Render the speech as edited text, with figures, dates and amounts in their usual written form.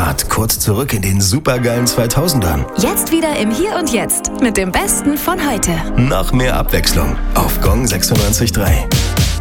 Grad, kurz zurück in den supergeilen 2000ern. Jetzt wieder im Hier und Jetzt mit dem Besten von heute. Noch mehr Abwechslung auf Gong 96.3.